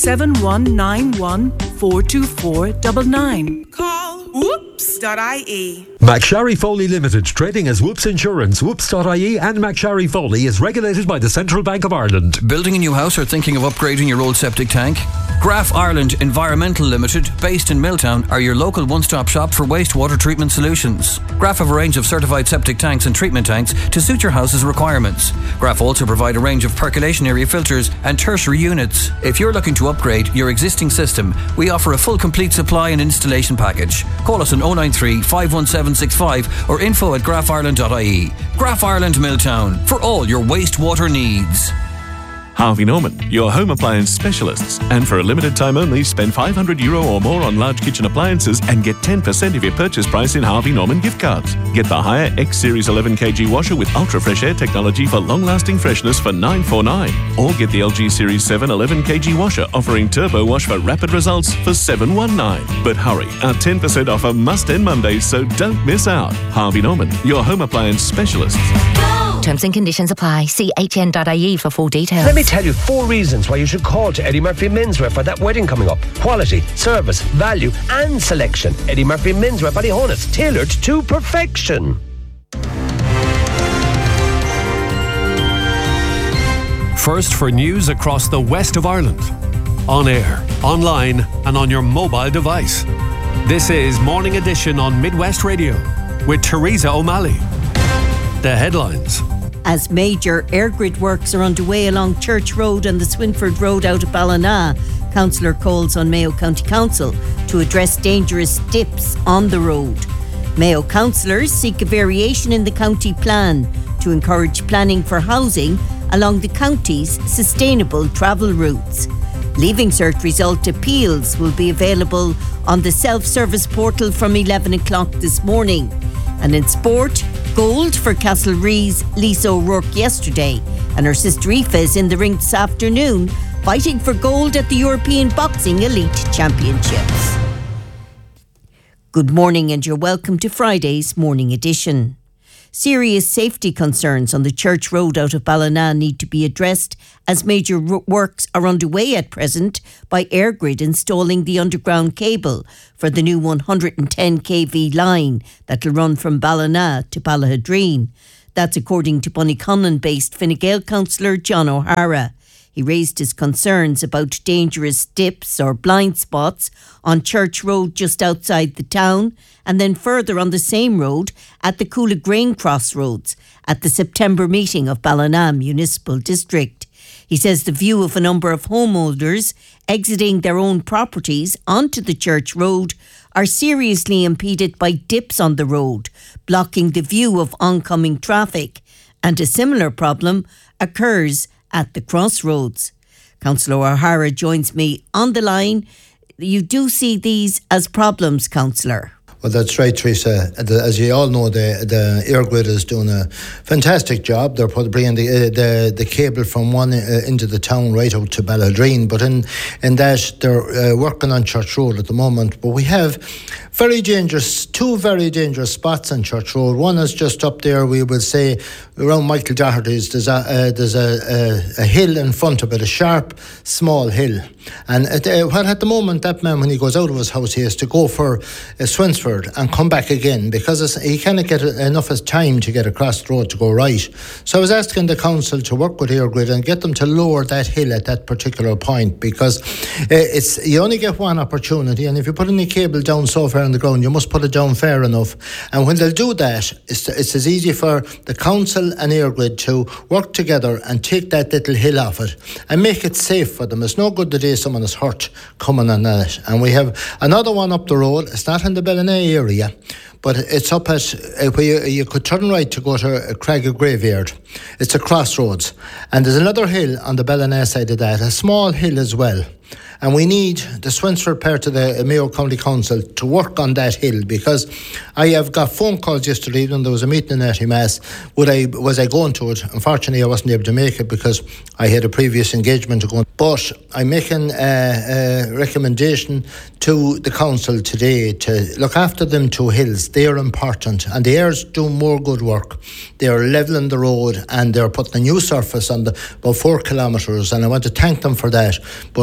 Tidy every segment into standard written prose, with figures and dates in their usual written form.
07191 424 99. Call whoops.ie. McSharry Foley Limited, trading as Whoops Insurance, Whoops.ie and McSharry Foley is regulated by the Central Bank of Ireland. Building a new house or thinking of upgrading your old septic tank? Graf Ireland Environmental Limited, based in Milltown, are your local one-stop shop for wastewater treatment solutions. Graf have a range of certified septic tanks and treatment tanks to suit your house's requirements. Graf also provide a range of percolation area filters and tertiary units. If you're looking to upgrade your existing system, we offer a full complete supply and installation package. Call us on 093 51765 or info@grafireland.ie. Graf Ireland Milltown, for all your wastewater needs. Harvey Norman, your home appliance specialists. And for a limited time only, spend €500 or more on large kitchen appliances and get 10% of your purchase price in Harvey Norman gift cards. Get the Haier X Series 11kg washer with ultra fresh air technology for long-lasting freshness for $949. Or get the LG Series 7 11kg washer offering turbo wash for rapid results for $719. But hurry, our 10% offer must end Monday, so don't miss out. Harvey Norman, your home appliance specialists. Terms and conditions apply. See hn.ie for full details. Let me tell you 4 reasons why you should call to Eddie Murphy Menswear for that wedding coming up. Quality, service, value and selection. Eddie Murphy Menswear, Ballyhonus, tailored to perfection. First for news across the west of Ireland. On air, online and on your mobile device. This is Morning Edition on Midwest Radio with Teresa O'Malley. The headlines. As major airgrid works are underway along Church Road and the Swinford Road out of Ballina, Councillor calls on Mayo County Council to address dangerous dips on the road. Mayo councillors seek a variation in the county plan to encourage planning for housing along the county's sustainable travel routes. Leaving Cert result appeals will be available on the self-service portal from 11 o'clock this morning. And in sport, gold for Castlereagh's Lisa O'Rourke yesterday, and her sister Aoife is in the ring this afternoon, fighting for gold at the European Boxing Elite Championships. Good morning and you're welcome to Friday's Morning Edition. Serious safety concerns on the Church Road out of Ballina need to be addressed as major works are underway at present by EirGrid installing the underground cable for the new 110 kV line that will run from Ballina to Ballahadreen. That's according to Bunnyconlon-based Fine Gael councillor John O'Hara. He raised his concerns about dangerous dips or blind spots on Church Road just outside the town, and then further on the same road at the Coolagrain Crossroads at the September meeting of Ballina Municipal District. He says the view of a number of homeowners exiting their own properties onto the Church Road are seriously impeded by dips on the road, blocking the view of oncoming traffic, and a similar problem occurs at the crossroads. Councillor O'Hara joins me on the line. You do see these as problems, Councillor? Well, that's right, Teresa. As you all know, the EirGrid is doing a fantastic job. They're bringing the cable from one end of the town right out to Ballahadreen. But in that, they're working on Church Road at the moment. But we have two very dangerous spots on Church Road. One is just up there, we will say, around Michael Doherty's. There's a hill in front of it, a sharp, small hill. And at the moment, that man, when he goes out of his house, he has to go for Swinsford and come back again because he cannot get enough time to get across the road to go right. So I was asking the council to work with EirGrid and get them to lower that hill at that particular point, because you only get one opportunity, and if you put any cable down so far on the ground, you must put it down fair enough. And when they'll do that, it's as easy for the council and EirGrid to work together and take that little hill off it and make it safe for them. It's no good the day someone is hurt coming on that. And we have another one up the road. It's not in the Ballina area, but it's up at where you could turn right to go to Craggy Graveyard. It's a crossroads, and there's another hill on the Ballina side of that, a small hill as well. And we need the Swinsford part of the Mayo County Council to work on that hill, because I have got phone calls yesterday when there was a meeting in Attymass. Was I going to it? Unfortunately, I wasn't able to make it because I had a previous engagement to go on. But I'm making a recommendation to the council today to look after them two hills. They are important, and the Airs do more good work. They are levelling the road and they're putting a new surface on about 4 kilometres, and I want to thank them for that. But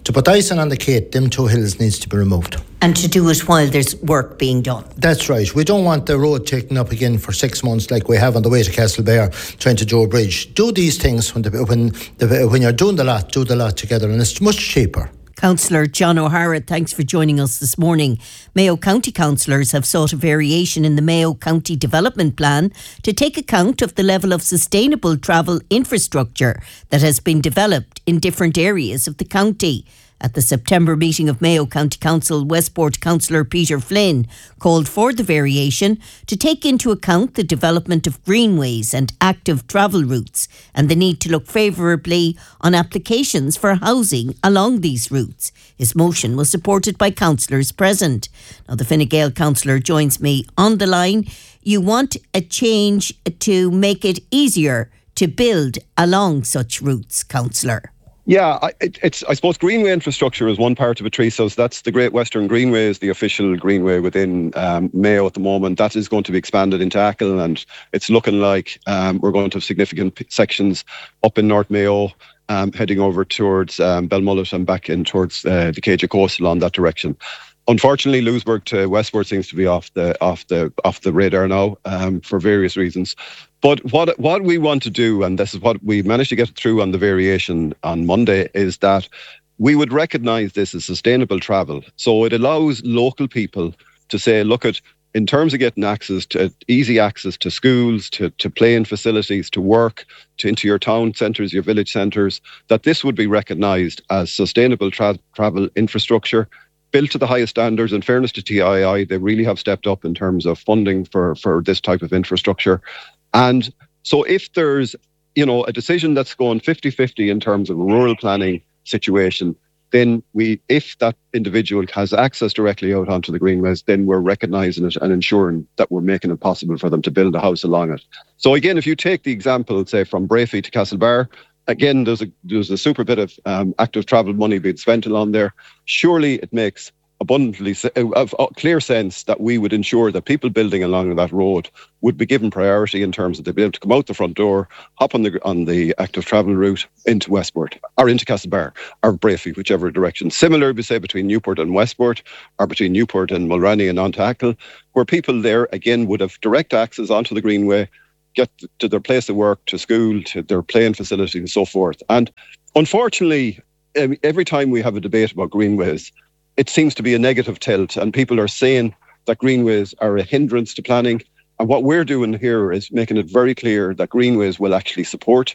To put icing on the cake, them 2 hills needs to be removed. And to do it while there's work being done. That's right. We don't want the road taken up again for 6 months like we have on the way to Castlebear, trying to do a bridge. Do these things when you're doing the lot, do the lot together, and it's much cheaper. Councillor John O'Hara, thanks for joining us this morning. Mayo County councillors have sought a variation in the Mayo County Development Plan to take account of the level of sustainable travel infrastructure that has been developed in different areas of the county. At the September meeting of Mayo County Council, Westport councillor Peter Flynn called for the variation to take into account the development of greenways and active travel routes and the need to look favourably on applications for housing along these routes. His motion was supported by councillors present. Now, the Fine Gael councillor joins me on the line. You want a change to make it easier to build along such routes, councillor? Yeah, I suppose greenway infrastructure is one part of it, Teresa. So that's the Great Western Greenway, is the official greenway within Mayo at the moment. That is going to be expanded into Achill, and it's looking like we're going to have significant sections up in North Mayo, heading over towards Belmullet and back in towards the Céide Coastal on that direction. Unfortunately, Louisburgh to Westport seems to be off the radar now for various reasons. But what we want to do, and this is what we managed to get through on the variation on Monday, is that we would recognise this as sustainable travel. So it allows local people to say, look, in terms of getting easy access to schools, to playing facilities, to work, into your town centres, your village centres, that this would be recognised as sustainable travel infrastructure, built to the highest standards. In fairness to TII, they really have stepped up in terms of funding for this type of infrastructure. And so if there's, a decision that's going 50-50 in terms of a rural planning situation, then if that individual has access directly out onto the greenways, then we're recognising it and ensuring that we're making it possible for them to build a house along it. So again, if you take the example, say, from Brafey to Castlebar, again, there's a super bit of active travel money being spent along there. Surely it makes abundantly of clear sense that we would ensure that people building along that road would be given priority in terms of they'd be able to come out the front door, hop on the active travel route into Westport or into Castlebar or Brafey, whichever direction. Similar, we say, between Newport and Westport, or between Newport and Mulranny and on to Achill, where people there again would have direct access onto the greenway, get to their place of work, to school, to their playing facilities and so forth. And unfortunately, every time we have a debate about greenways, it seems to be a negative tilt, and people are saying that greenways are a hindrance to planning. And what we're doing here is making it very clear that greenways will actually support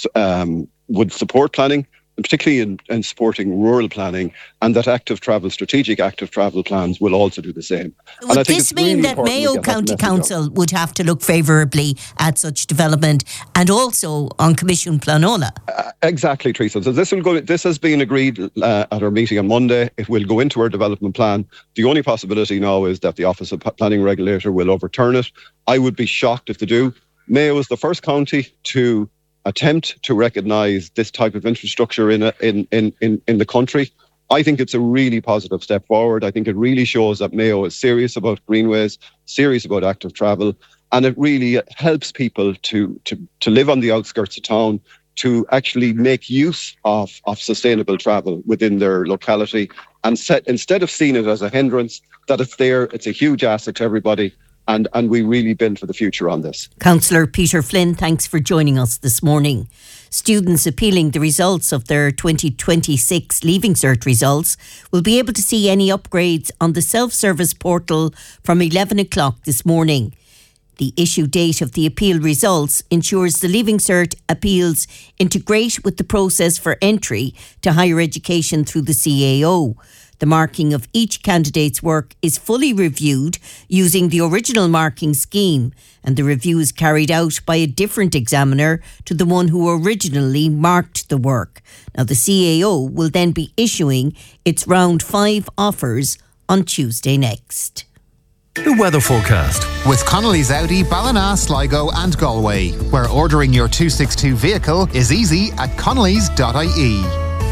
planning, and particularly in supporting rural planning, and that strategic active travel plans will also do the same. Would this mean that Mayo County Council would have to look favourably at such development and also on Commission Planola? Exactly, Teresa. So this has been agreed at our meeting on Monday. It will go into our development plan. The only possibility now is that the Office of Planning Regulator will overturn it. I would be shocked if they do. Mayo is the first county to attempt to recognise this type of infrastructure in the country. I think it's a really positive step forward. I think it really shows that Mayo is serious about greenways, serious about active travel, and it really helps people to live on the outskirts of town, to actually make use of sustainable travel within their locality, and instead of seeing it as a hindrance, that it's there, it's a huge asset to everybody. And we really build for the future on this. Councillor Peter Flynn, thanks for joining us this morning. Students appealing the results of their 2026 Leaving Cert results will be able to see any upgrades on the self-service portal from 11 o'clock this morning. The issue date of the appeal results ensures the Leaving Cert appeals integrate with the process for entry to higher education through the CAO. The marking of each candidate's work is fully reviewed using the original marking scheme, and the review is carried out by a different examiner to the one who originally marked the work. Now, the CAO will then be issuing its round 5 offers on Tuesday next. The weather forecast with Connolly's Audi, Ballina, Sligo and Galway, where ordering your 262 vehicle is easy at connolly's.ie.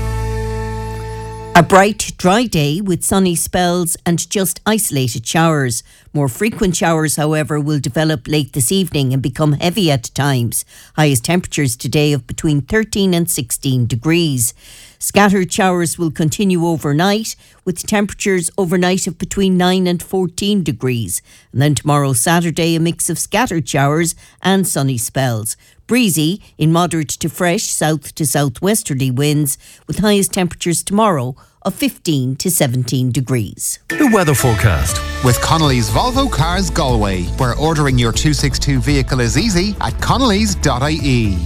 A bright, dry day with sunny spells and just isolated showers. More frequent showers, however, will develop late this evening and become heavy at times. Highest temperatures today of between 13 and 16 degrees. Scattered showers will continue overnight, with temperatures overnight of between 9 and 14 degrees. And then tomorrow, Saturday, a mix of scattered showers and sunny spells. Breezy in moderate to fresh south to southwesterly winds, with highest temperatures tomorrow of 15 to 17 degrees. The weather forecast with Connolly's Volvo Cars Galway, where ordering your 262 vehicle is easy at connellys.ie.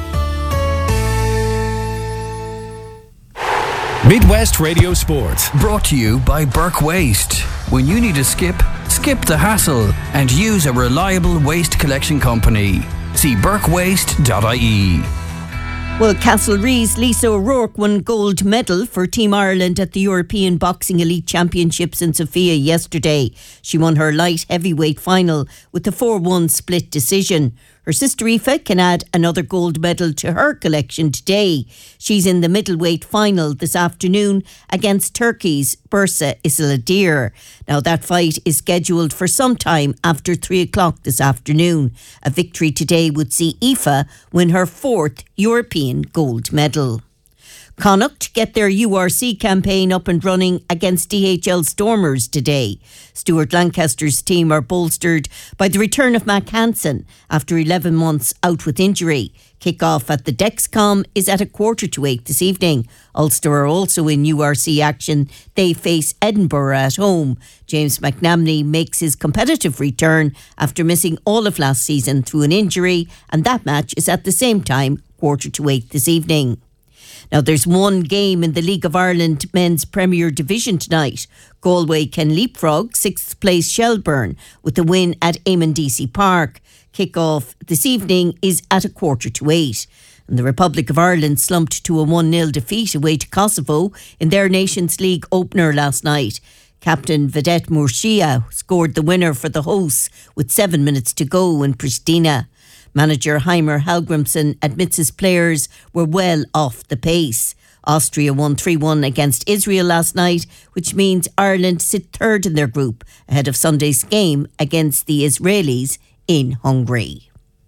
Midwest Radio Sport. Brought to you by Burke Waste. When you need a skip the hassle and use a reliable waste collection company. See burkewaste.ie. Well, Castlereagh's Lisa O'Rourke won gold medal for Team Ireland at the European Boxing Elite Championships in Sofia yesterday. She won her light heavyweight final with a 4-1 split decision. Her sister Aoife can add another gold medal to her collection today. She's in the middleweight final this afternoon against Turkey's Bursa Isiladir. Now, that fight is scheduled for some time after 3 o'clock this afternoon. A victory today would see Aoife win her 4th European gold medal. Connacht get their URC campaign up and running against DHL Stormers today. Stuart Lancaster's team are bolstered by the return of Mac Hansen after 11 months out with injury. Kick-off at the Dexcom is at 7:45 this evening. Ulster are also in URC action. They face Edinburgh at home. James McNamney makes his competitive return after missing all of last season through an injury, and that match is at the same time, 7:45 this evening. Now, there's one game in the League of Ireland Men's Premier Division tonight. Galway can leapfrog 6th place Shelburne with a win at Eamon DC Park. Kick-off this evening is at 7:45. And the Republic of Ireland slumped to a 1-0 defeat away to Kosovo in their Nations League opener last night. Captain Vedette Murcia scored the winner for the hosts with 7 minutes to go in Pristina. Manager Heimer Hallgrimsson admits his players were well off the pace. Austria won 3-1 against Israel last night, which means Ireland sit third in their group ahead of Sunday's game against the Israelis in Hungary.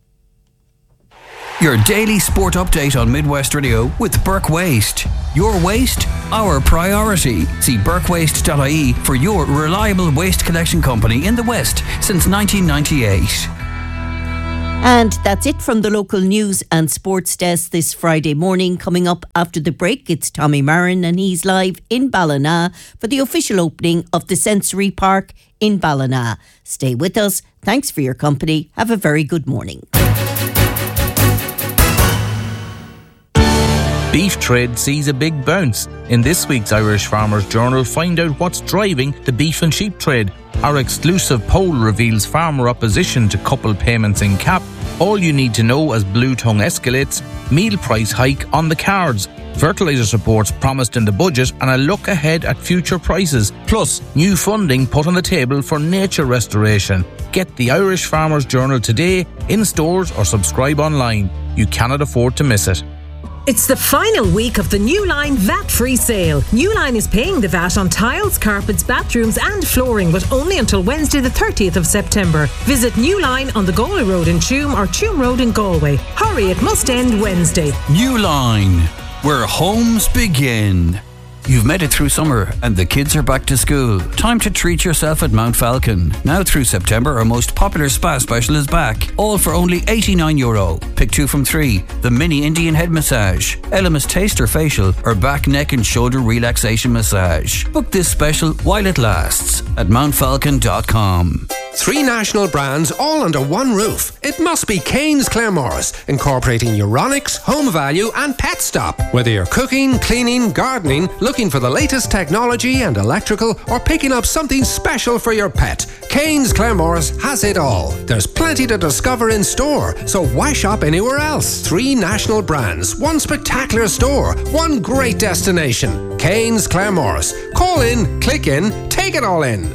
Your daily sport update on Midwest Radio with Burke Waste. Your waste, our priority. See burkewaste.ie for your reliable waste collection company in the West since 1998. And that's it from the local news and sports desk this Friday morning. Coming up after the break, it's Tommy Marin, and he's live in Ballina for the official opening of the Sensory Park in Ballina. Stay with us. Thanks for your company. Have a very good morning. Beef trade sees a big bounce. In this week's Irish Farmers Journal, find out what's driving the beef and sheep trade. Our exclusive poll reveals farmer opposition to couple payments in CAP. All you need to know as Blue Tongue escalates, meal price hike on the cards, fertiliser supports promised in the budget, and a look ahead at future prices. Plus, new funding put on the table for nature restoration. Get the Irish Farmers Journal today, in stores or subscribe online. You cannot afford to miss it. It's the final week of the New Line VAT-free sale. New Line is paying the VAT on tiles, carpets, bathrooms and flooring, but only until Wednesday the 30th of September. Visit New Line on the Galway Road in Tuam or Tuam Road in Galway. Hurry, it must end Wednesday. New Line, where homes begin. You've made it through summer and the kids are back to school. Time to treat yourself at Mount Falcon. Now through September, our most popular spa special is back. All for only €89. Pick 2 from 3. The mini Indian head massage, Elemis taster facial, or back, neck and shoulder relaxation massage. Book this special while it lasts at mountfalcon.com. 3 national brands all under one roof. It must be Kane's Claremorris, incorporating Euronics, Home Value and Pet Stop. Whether you're cooking, cleaning, gardening, looking for the latest technology and electrical, or picking up something special for your pet, Kane's Claremorris has it all. There's plenty to discover in store, so why shop anywhere else? 3 national brands, 1 spectacular store, 1 great destination. Kane's Claremorris. Call in, click in, take it all in.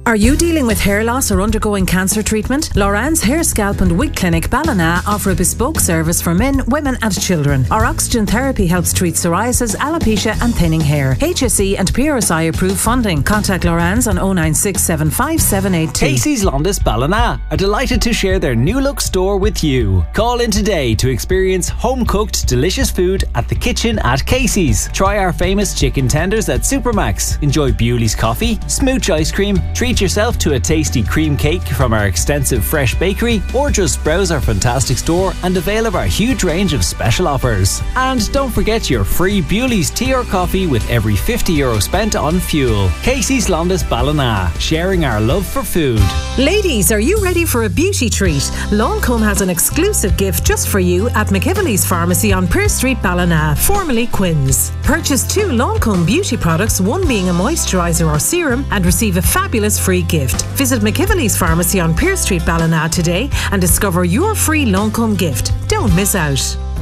Are you dealing with hair loss or undergoing cancer treatment? Loran's Hair, Scalp and Wig Clinic Ballina offer a bespoke service for men, women and children. Our oxygen therapy helps treat psoriasis, alopecia and thinning hair. HSE and PRSI approved funding. Contact Loran's on 096757882. Casey's Londis Ballina are delighted to share their new look store with you. Call in today to experience home-cooked delicious food at the kitchen at Casey's. Try our famous chicken tenders at Supermax. Enjoy Bewley's coffee, smooch ice cream, treat yourself to a tasty cream cake from our extensive fresh bakery, or just browse our fantastic store and avail of our huge range of special offers. And don't forget your free Bewley's tea or coffee with every €50 spent on fuel. Casey's Londis Ballina, sharing our love for food. Ladies, are you ready for a beauty treat? Lancome has an exclusive gift just for you at McIvely's Pharmacy on Pearse Street, Ballina, formerly Quinn's. Purchase 2 Lancome beauty products, one being a moisturiser or serum, and receive a fabulous free gift. Visit McIvely's Pharmacy on Pearse Street, Ballina today and discover your free Lancome gift. Don't miss out.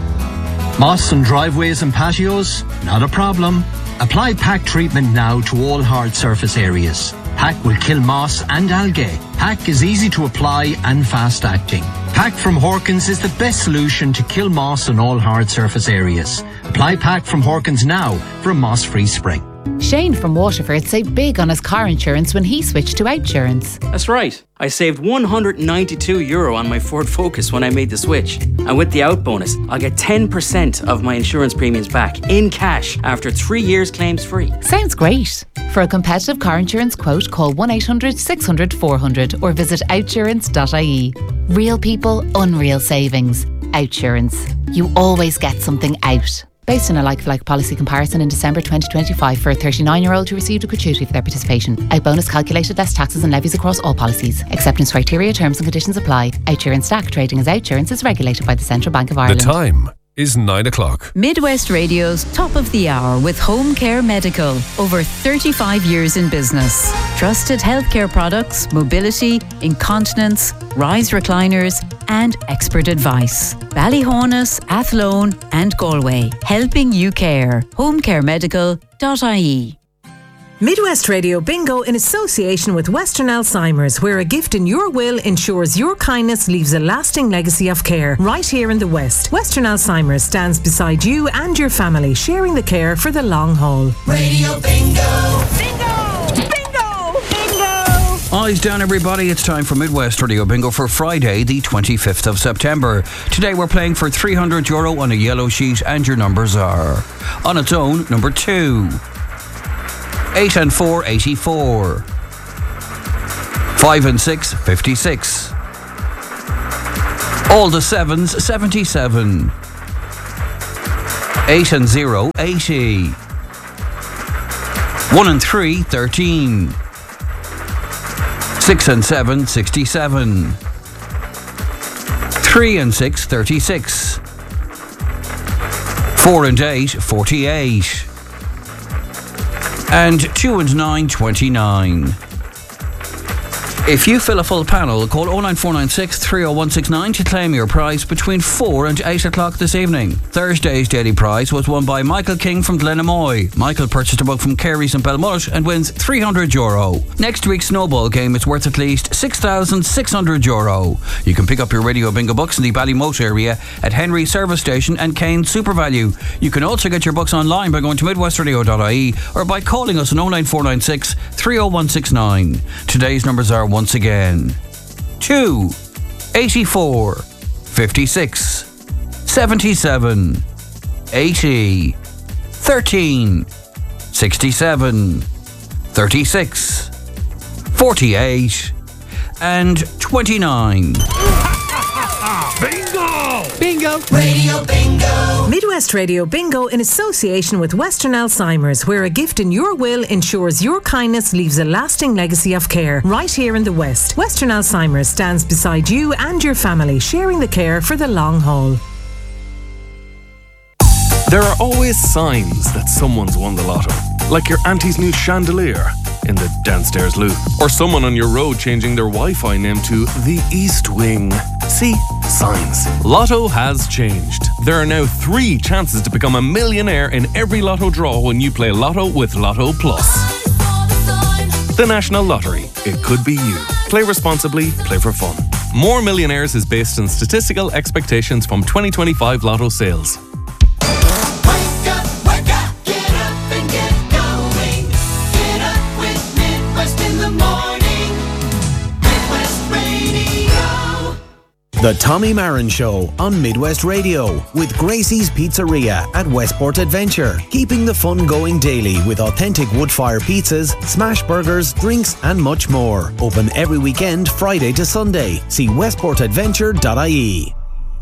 Moss on driveways and patios? Not a problem. Apply PAC treatment now to all hard surface areas. PAC will kill moss and algae. PAC is easy to apply and fast acting. PAC from Horkins is the best solution to kill moss on all hard surface areas. Apply PAC from Horkins now for a moss-free spring. Shane from Waterford saved big on his car insurance when he switched to Outsurance. That's right. I saved €192 on my Ford Focus when I made the switch. And with the out bonus, I'll get 10% of my insurance premiums back in cash after 3 years claims free. Sounds great. For a competitive car insurance quote, call 1-800 600 400 or visit outsurance.ie. Real people, unreal savings. Outsurance. You always get something out. Based on a like-for-like policy comparison in December 2025 for a 39-year-old who received a gratuity for their participation. Out bonus calculated less taxes and levies across all policies. Acceptance criteria, terms and conditions apply. Outsurance Stack trading as Outsurance is regulated by the Central Bank of Ireland. The time is 9 o'clock. Midwest Radio's Top of the Hour with Home Care Medical. Over 35 years in business. Trusted healthcare products, mobility, incontinence, rise recliners and expert advice. Ballyhonus, Athlone and Galway. Helping you care. homecaremedical.ie. Midwest Radio Bingo in association with Western Alzheimer's, where a gift in your will ensures your kindness leaves a lasting legacy of care right here in the West. Western Alzheimer's stands beside you and your family, sharing the care for the long haul. Radio Bingo! Bingo! Bingo! Bingo! Eyes down, everybody. It's time for Midwest Radio Bingo for Friday, the 25th of September. Today we're playing for €300 on a yellow sheet, and your numbers are: on its own, number 2. 8 and 4, 84. 5 and 6, 56. All the 7s, 77. 8 and 0, 80. 1 and 3, 13. 6 and 7, 67. 3 and 6, 36. 4 and 8, 48. And 2 and 9, 29. If you fill a full panel, call 09496 30169 to claim your prize between 4 and 8 o'clock this evening. Thursday's daily prize was won by Michael King from Glenamoy. Michael purchased a book from Carey's in Belmullet and wins €300. Next week's snowball game is worth at least €6,600. You can pick up your Radio Bingo books in the Ballymote area at Henry Service Station and Kane SuperValue. You can also get your books online by going to midwestradio.ie or by calling us on 09496 30169. Today's numbers are once again 2, 84, 56, 77, 80, 13, 67, 36, 48, and 29. Bingo! Bingo! Radio Bingo! Midwest Radio Bingo in association with Western Alzheimer's, where a gift in your will ensures your kindness leaves a lasting legacy of care right here in the West. Western Alzheimer's stands beside you and your family, sharing the care for the long haul. There are always signs that someone's won the lotto, like your auntie's new chandelier in the downstairs loo, or someone on your road changing their Wi-Fi name to the East Wing. See? Signs. Lotto has changed. There are now 3 chances to become a millionaire in every lotto draw when you play Lotto with Lotto Plus. The The National Lottery. It could be you. Play responsibly, play for fun. More Millionaires is based on statistical expectations from 2025 Lotto sales. The Tommy Marin Show on Midwest Radio with Gracie's Pizzeria at Westport Adventure. Keeping the fun going daily with authentic wood-fire pizzas, smash burgers, drinks and much more. Open every weekend, Friday to Sunday. See westportadventure.ie.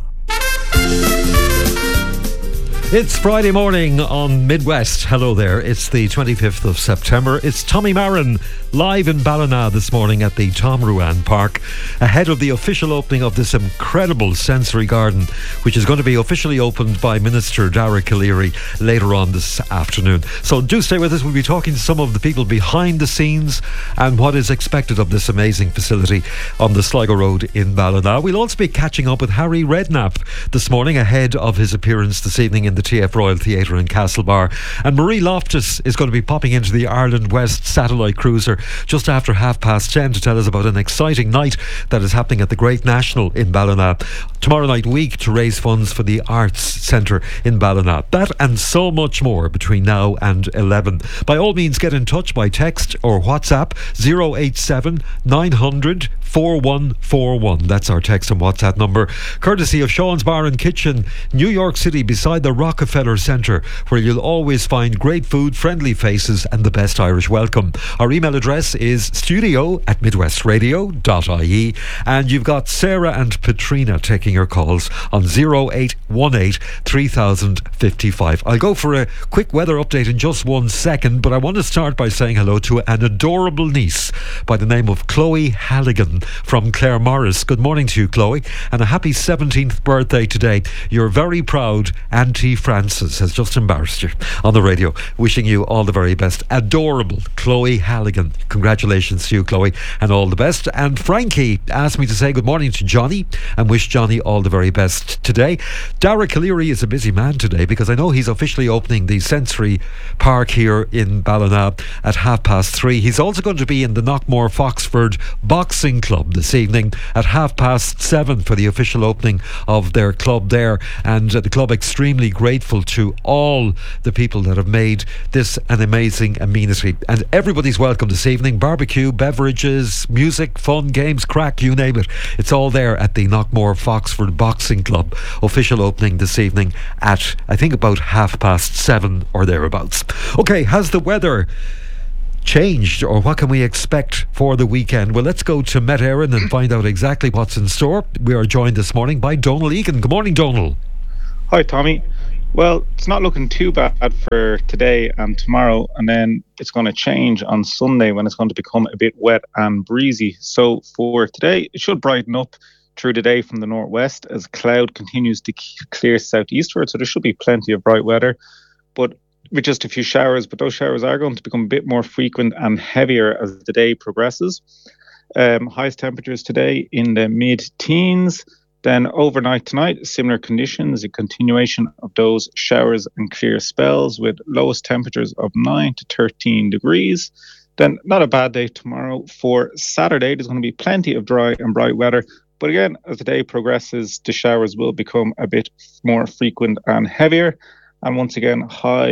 It's Friday morning on Midwest. Hello there. It's the 25th of September. It's Tommy Marin live in Ballina this morning at the Tom Ruan Park ahead of the official opening of this incredible sensory garden, which is going to be officially opened by Minister Dara Calleary later on this afternoon. So do stay with us. We'll be talking to some of the people behind the scenes and what is expected of this amazing facility on the Sligo Road in Ballina. We'll also be catching up with Harry Redknapp this morning ahead of his appearance this evening in the TF Royal Theatre in Castlebar. And Marie Loftus is going to be popping into the Ireland West satellite cruiser just after 10:30 to tell us about an exciting night that is happening at the Great National in Ballina tomorrow night week to raise funds for the Arts Centre in Ballina. That and so much more between now and 11. By all means, get in touch by text or WhatsApp 087 900 4141. That's our text and WhatsApp number, courtesy of Sean's Bar and Kitchen, New York City, beside the Rockefeller Centre, where you'll always find great food, friendly faces and the best Irish welcome. Our email address is studio@midwestradio.ie, and you've got Sarah and Petrina taking your calls on 0818 3055. I'll go for a quick weather update in just 1 second, but I want to start by saying hello to an adorable niece by the name of Chloe Halligan from Claire Morris. Good morning to you, Chloe, and a happy 17th birthday today. Your very proud Auntie Frances has just embarrassed you on the radio. Wishing you all the very best. Adorable Chloe Halligan. Congratulations to you, Chloe, and all the best. And Frankie asked me to say good morning to Johnny and wish Johnny all the very best today. Dara Calleary is a busy man today because I know he's officially opening the Sensory Park here in Ballina at 3:30. He's also going to be in the Knockmore Foxford Boxing Club this evening at 7:30 for the official opening of their club there, and the club extremely grateful to all the people that have made this an amazing amenity, and everybody's welcome this evening. Barbecue, beverages, music, fun, games, crack, you name it, it's all there at the Knockmore Foxford Boxing Club. Official opening this evening at I think about 7:30 or thereabouts. Okay, has the weather changed, or what can we expect for the weekend? Well, let's go to Met Éireann and find out exactly what's in store. We are joined this morning by Donal Egan. Good morning, Donal. Hi, Tommy. Well, it's not looking too bad for today and tomorrow, and then it's going to change on Sunday when it's going to become a bit wet and breezy. So for today, it should brighten up through the day from the northwest as cloud continues to clear southeastward, so there should be plenty of bright weather, but with just a few showers, but those showers are going to become a bit more frequent and heavier as the day progresses. Highest temperatures today in the mid-teens. Then overnight tonight, similar conditions, a continuation of those showers and clear spells with lowest temperatures of 9 to 13 degrees. Then not a bad day tomorrow. For Saturday, there's going to be plenty of dry and bright weather. But again, as the day progresses, the showers will become a bit more frequent and heavier. And once again,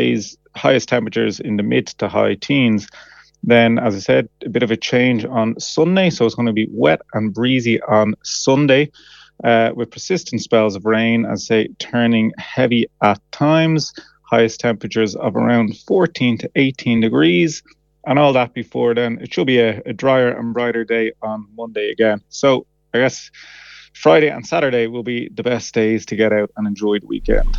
highest temperatures in the mid to high teens. Then, as I said, a bit of a change on Sunday. So it's going to be wet and breezy on Sunday with persistent spells of rain, as I say, turning heavy at times. Highest temperatures of around 14 to 18 degrees. And all that before then, it should be a drier and brighter day on Monday again. So I guess Friday and Saturday will be the best days to get out and enjoy the weekend.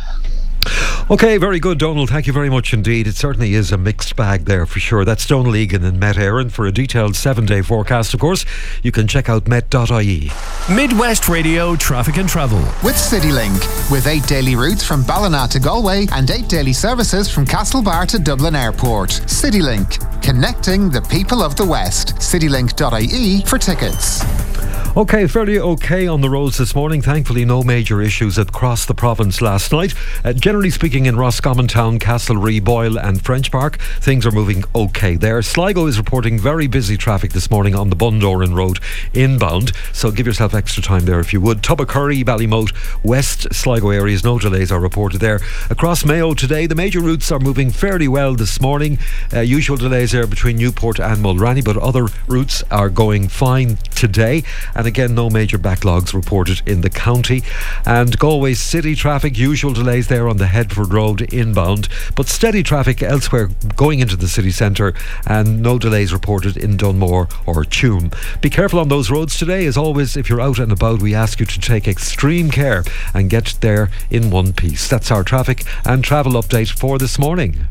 Okay, very good, Donal. Thank you very much indeed. It certainly is a mixed bag there for sure. That's Donal Egan in Met Éireann. For a detailed 7-day forecast, of course, you can check out met.ie. Midwest Radio Traffic and Travel with CityLink, with 8 daily routes from Ballina to Galway and 8 daily services from Castlebar to Dublin Airport. CityLink, connecting the people of the West. CityLink.ie for tickets. Okay, fairly okay on the roads this morning. Thankfully, no major issues across the province last night. Generally speaking, in Roscommon Town, Castlereagh, Boyle and French Park, things are moving okay there. Sligo is reporting very busy traffic this morning on the Bundoran Road inbound, so give yourself extra time there if you would. Tubbacurry, Ballymote, West Sligo areas, no delays are reported there. Across Mayo today, the major routes are moving fairly well this morning. Usual delays there between Newport and Mulranny, but other routes are going fine today. And again, no major backlogs reported in the county. And Galway City traffic, usual delays there on the Headford Road inbound, but steady traffic elsewhere going into the city centre, and no delays reported in Dunmore or Tuam. Be careful on those roads today. As always, if you're out and about, we ask you to take extreme care and get there in one piece. That's our traffic and travel update for this morning.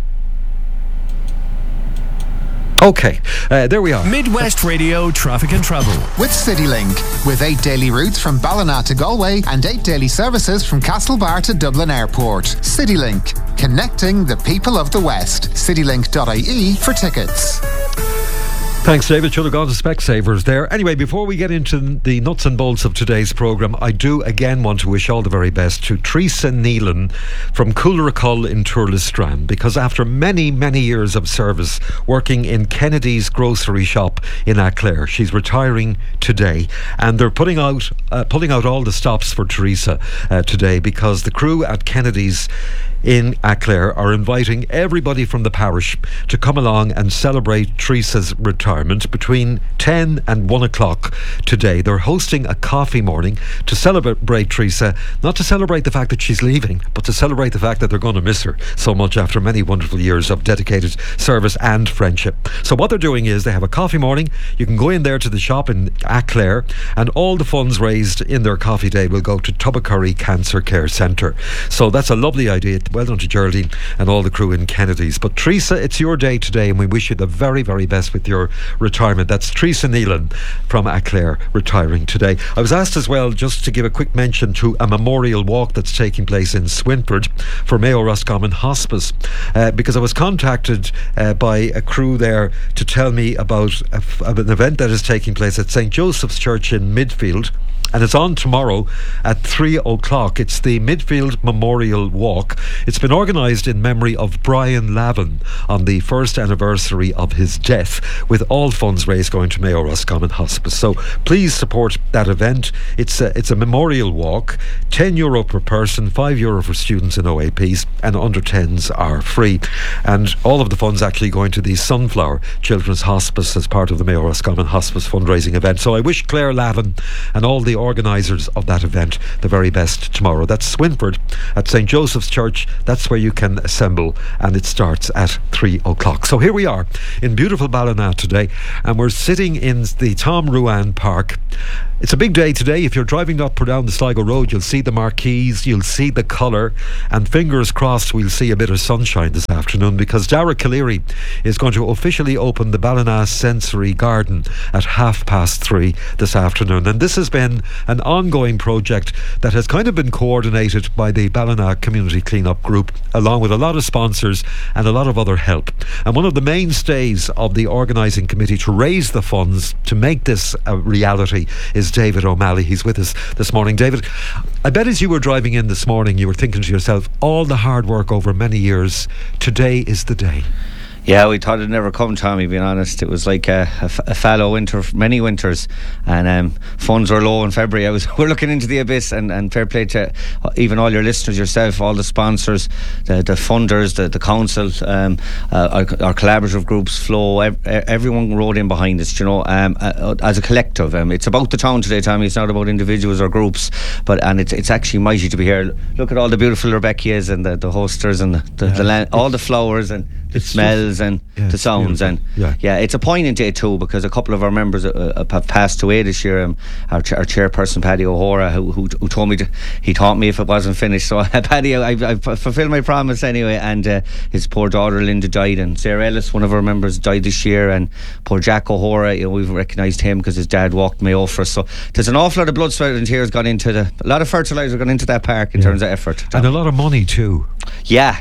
Okay, there we are. Midwest Radio Traffic and Travel. With CityLink. With 8 daily routes from Ballina to Galway and 8 daily services from Castlebar to Dublin Airport. CityLink. Connecting the people of the West. CityLink.ie for tickets. Thanks, David. Should have gone to Specsavers there. Anyway, before we get into the nuts and bolts of today's programme, I do again want to wish all the very best to Teresa Neelan from Coolracull in Turlestrand, because after many, many years of service working in Kennedy's grocery shop in Aclair, she's retiring today, and they're pulling out all the stops for Teresa today, because the crew at Kennedy's in Aclair are inviting everybody from the parish to come along and celebrate Teresa's retirement between 10 and 1 o'clock today. They're hosting a coffee morning to celebrate Teresa, not to celebrate the fact that she's leaving, but to celebrate the fact that they're going to miss her so much after many wonderful years of dedicated service and friendship. So what they're doing is they have a coffee morning. You can go in there to the shop in Aclair, and all the funds raised in their coffee day will go to Tubbacurry Cancer Care Centre. So that's a lovely idea. Well done to Geraldine and all the crew in Kennedy's. But Teresa, it's your day today, and we wish you the very, very best with your retirement. That's Teresa Neelan from Aclair retiring today. I was asked as well just to give a quick mention to a memorial walk that's taking place in Swinford for Mayo Roscommon Hospice, because I was contacted by a crew there to tell me about an event that is taking place at St. Joseph's Church in Midfield, and it's on tomorrow at 3 o'clock. It's the Midfield Memorial Walk. It's been organised in memory of Brian Lavin on the first anniversary of his death, with all funds raised going to Mayo Roscommon Hospice. So please support that event. It's a memorial walk, €10 per person, €5 for students in OAPs, and under 10s are free. And all of the funds actually going to the Sunflower Children's Hospice as part of the Mayo Roscommon Hospice fundraising event. So I wish Claire Lavin and all the organisers of that event the very best tomorrow. That's Swinford at St. Joseph's Church. That's where you can assemble, and it starts at 3 o'clock. So here we are in beautiful Ballina today, and we're sitting in the Tom Ruan Park. It's a big day today. If you're driving up or down the Sligo Road, you'll see the marquees, you'll see the colour, and fingers crossed we'll see a bit of sunshine this afternoon, because Dara Calleary is going to officially open the Ballina Sensory Garden at 3:30 this afternoon. And this has been an ongoing project that has kind of been coordinated by the Ballina Community Clean-up Group, along with a lot of sponsors and a lot of other help. And one of the mainstays of the organising committee to raise the funds to make this a reality is David O'Malley. He's with us this morning. David, I bet as you were driving in this morning, you were thinking to yourself, all the hard work over many years, today is the day. Yeah, we thought it'd never come, Tommy, being honest. It was like a fallow winter, many winters, and funds were low in February. We're looking into the abyss, and fair play to even all your listeners, yourself, all the sponsors, the funders, the council, our collaborative groups, Flow, everyone rode in behind us, you know, as a collective. It's about the town today, Tommy. It's not about individuals or groups, and it's actually mighty to be here. Look at all the beautiful Rebeccias and the hosters and the land, all the flowers and the smells and the sounds, and it's a poignant day too, because a couple of our members have passed away this year. Our chairperson Paddy O'Hora, who told me he taught me if it wasn't finished. So Paddy, I fulfilled my promise anyway. And his poor daughter Linda died, and Sarah Ellis, one of our members, died this year. And poor Jack O'Hora, you know, we've recognised him because his dad walked Mayo for us. So there's an awful lot of blood, sweat and tears gone into a lot of fertiliser gone into that park in terms of effort. And a lot of money too. Yeah.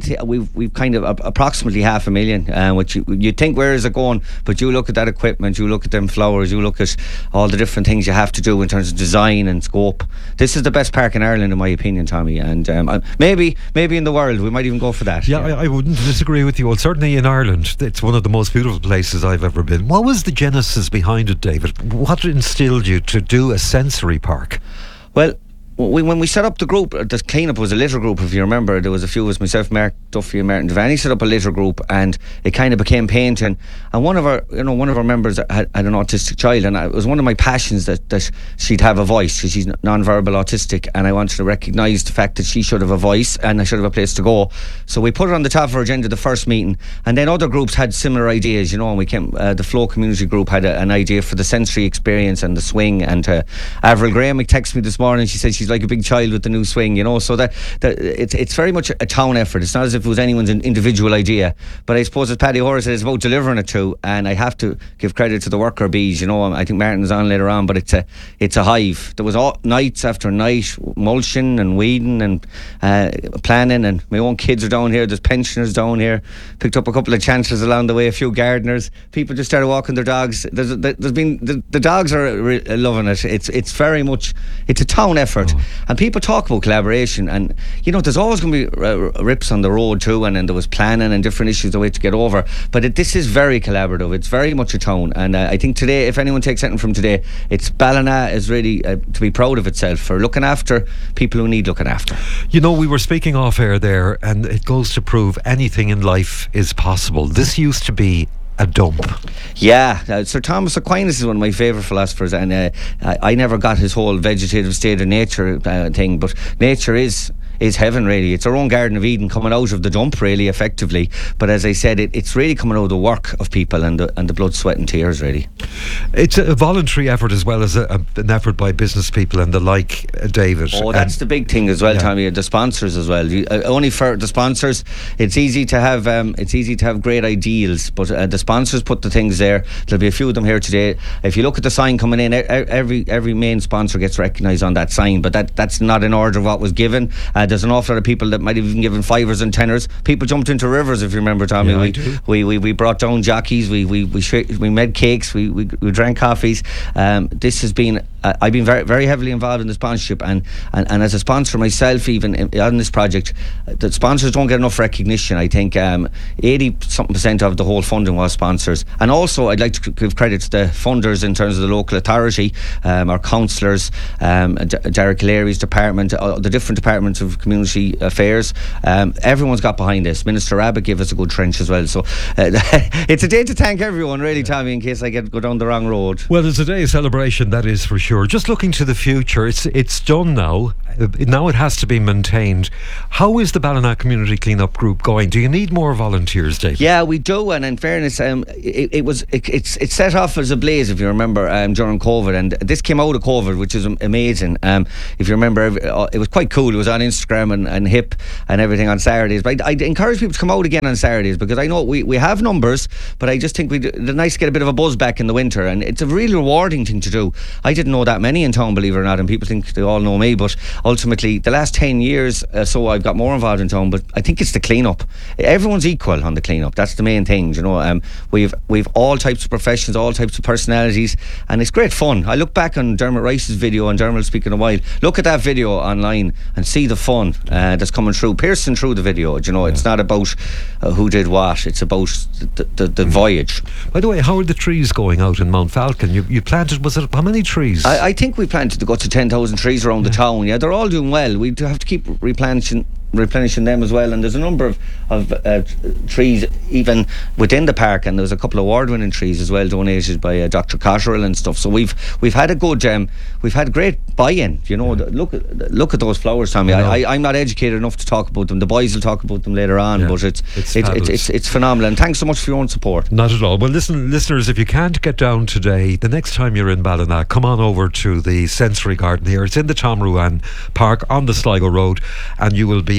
We've kind of approximately 500,000, which you'd think, where is it going? But you look at that equipment, you look at them flowers, you look at all the different things you have to do in terms of design and scope. This is the best park in Ireland, in my opinion, Tommy, and maybe in the world. We might even go for that. Yeah, I wouldn't disagree with you. Well, certainly in Ireland, it's one of the most beautiful places I've ever been. What was the genesis behind it, David? What instilled you to do a sensory park? Well, when we set up the group, the cleanup was a litter group, if you remember. There was a few of us, myself, Mark Duffy and Martin Devaney, set up a litter group, and it kind of became painting. And one of our members had an autistic child, and it was one of my passions that she'd have a voice, because she's non-verbal autistic, and I wanted to recognise the fact that she should have a voice and I should have a place to go. So we put it on the top of our agenda the first meeting, and then other groups had similar ideas, and we came. The Flow Community Group had an idea for the sensory experience and the swing, and Avril Graham texted me this morning. She said she's like a big child with the new swing, so that it's very much a town effort. It's not as if it was anyone's individual idea, but I suppose, as Paddy Hoare said, it's about delivering it too, and I have to give credit to the worker bees. I think Martin's on later on, but it's a hive. There was nights after night mulching and weeding and planning, and my own kids are down here, there's pensioners down here, picked up a couple of chancellors along the way, a few gardeners, people just started walking their dogs. There's been the dogs are loving it. It's very much, it's a town effort. And people talk about collaboration, and there's always going to be rips on the road too, and then there was planning and different issues the way to get over, but this is very collaborative. It's very much a town, and I think today, if anyone takes anything from today, it's Ballina is really to be proud of itself for looking after people who need looking after. We were speaking off air there, and it goes to prove anything in life is possible. This used to be a dump. Yeah, Sir Thomas Aquinas is one of my favourite philosophers, and I never got his whole vegetative state of nature thing, but nature is heaven, really. It's our own Garden of Eden coming out of the dump, really, effectively. But as I said, it's really coming out of the work of people and the blood, sweat and tears, really. It's a voluntary effort as well as an effort by business people and the like, David. Oh, that's the big thing as well, Tommy. The sponsors as well. Only for the sponsors, it's easy to have great ideals, but the sponsors put the things there. There'll be a few of them here today. If you look at the sign coming in, every main sponsor gets recognised on that sign, but that's not in order of what was given. There's an awful lot of people that might have even given fivers and tenors. People jumped into rivers, if you remember, Tommy. We brought down jockeys. We made cakes. We drank coffees. This has been. I've been very, very heavily involved in the sponsorship, and as a sponsor myself, even on this project, the sponsors don't get enough recognition. I think 80% of the whole funding was sponsors, and also I'd like to give credit to the funders in terms of the local authority, our councillors, Derek Leary's department, the different departments of community affairs. Everyone's got behind this. Minister Abbott gave us a good trench as well. So it's a day to thank everyone, really, Tommy, in case I go down the wrong road. Well, it's a day of celebration, that is for sure. Just looking to the future, it's done now. Now it has to be maintained. How is the Ballina Community Cleanup Group going? Do you need more volunteers, David? Yeah, we do, and in fairness, it set off as a blaze, if you remember, during COVID, and this came out of COVID, which is amazing. If you remember, it was quite cool. It was on Instagram and HIP and everything on Saturdays, but I'd encourage people to come out again on Saturdays, because I know we have numbers, but I just think it's nice to get a bit of a buzz back in the winter, and it's a really rewarding thing to do. I didn't know that many in town, believe it or not, and people think they all know me, but ultimately the last 10 years so I've got more involved in town, but I think it's the cleanup. Everyone's equal on the cleanup. That's the main thing, we've all types of professions, all types of personalities, and it's great fun. I look back on Dermot Rice's video, and Dermot will speak in a while. Look at that video online and see the fun that's coming through, piercing through the video. It's not about who did what, it's about the voyage. By the way, how are the trees going out in Mount Falcon? You planted, was it, how many trees? I think we planted to go to 10,000 trees around the town. Yeah, they're all doing well. We do have to keep replenishing them as well, and there's a number of trees even within the park, and there's a couple of award-winning trees as well donated by Dr. Cotterill and stuff. So we've had a good we've had great buy-in. Look at those flowers, Tommy. I'm not educated enough to talk about them. The boys will talk about them later on, but it's phenomenal, and thanks so much for your own support. Not at all. Well, listen, listeners, if you can't get down today, the next time you're in Ballina, come on over to the Sensory Garden here. It's in the Tom Ruan Park on the Sligo Road, and you will be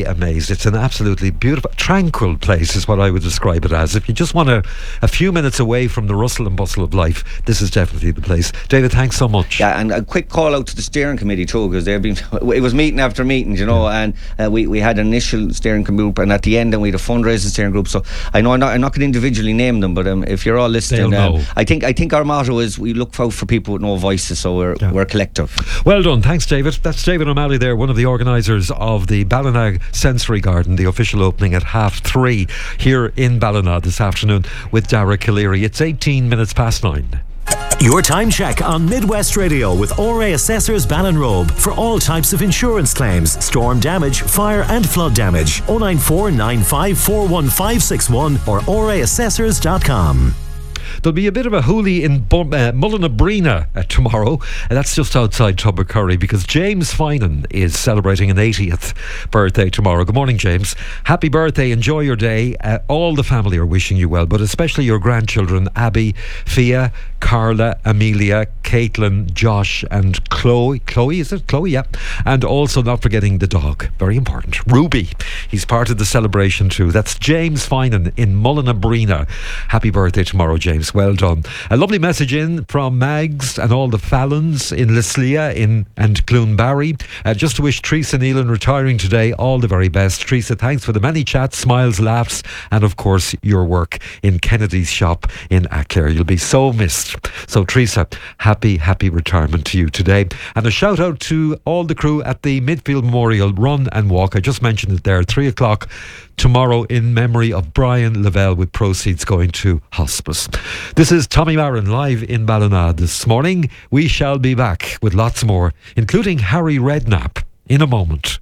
be amazed. It's an absolutely beautiful, tranquil place is what I would describe it as. If you just want a few minutes away from the rustle and bustle of life, this is definitely the place. David, thanks so much. Yeah, and a quick call out to the steering committee too, because they've been, it was meeting after meeting, you know, and we had an initial steering group, and at the end, and we had a fundraising steering group. So I know I'm not going to individually name them, but if you're all listening, I think our motto is we look out for people with no voices, so we're collective. Well done, thanks David. That's David O'Malley there, one of the organisers of the Ballina Sensory Garden, the official opening at 3:30 here in Ballina this afternoon with Dara Calleary. It's 18 minutes past 9. Your time check on Midwest Radio with ORA Assessors Ballinrobe for all types of insurance claims, storm damage, fire and flood damage. 094 95 41561 or oraassessors.com. There'll be a bit of a hoolie in Mullinabrina tomorrow, and that's just outside Tubbercurry, because James Finan is celebrating an 80th birthday tomorrow. Good morning, James. Happy birthday, enjoy your day. All the family are wishing you well, but especially your grandchildren, Abby, Fia, Carla, Amelia, Caitlin, Josh and Chloe. Chloe, is it? Chloe, yeah. And also not forgetting the dog, very important, Ruby. He's part of the celebration too. That's James Finan in Mullinabrina. Happy birthday tomorrow, James. Well done. A lovely message in from Mags and all the Fallons in Lislia and Cloonbarry. Just to wish Teresa Nealon, retiring today, all the very best. Teresa, thanks for the many chats, smiles, laughs, and of course your work in Kennedy's shop in Ackler. You'll be so missed. So Teresa, happy retirement to you today. And a shout out to all the crew at the Midfield Memorial Run and Walk. I just mentioned it there, 3 o'clock tomorrow in memory of Brian Lavelle, with proceeds going to hospice. This is Tommy Marin live in Ballina this morning. We shall be back with lots more, including Harry Redknapp, in a moment.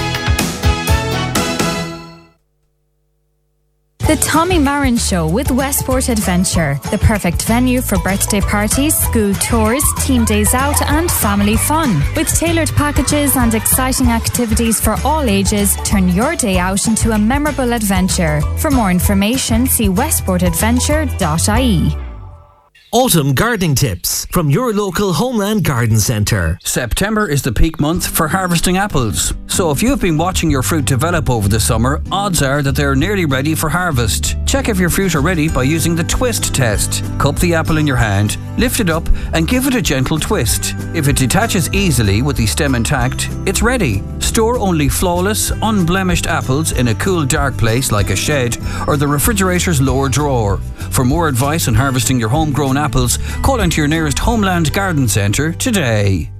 The Tommy Marin Show with Westport Adventure, the perfect venue for birthday parties, school tours, team days out and family fun. With tailored packages and exciting activities for all ages, turn your day out into a memorable adventure. For more information, see westportadventure.ie. Autumn gardening tips from your local Homeland Garden Centre. September is the peak month for harvesting apples. So if you've been watching your fruit develop over the summer, odds are that they're nearly ready for harvest. Check if your fruit are ready by using the twist test. Cup the apple in your hand, lift it up and give it a gentle twist. If it detaches easily with the stem intact, it's ready. Store only flawless, unblemished apples in a cool, dark place like a shed or the refrigerator's lower drawer. For more advice on harvesting your homegrown apples, call into your nearest Homeland Garden Centre today.